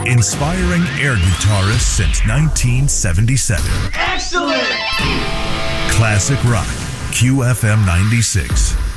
Inspiring air guitarists since 1977. Excellent! Classic Rock, QFM 96.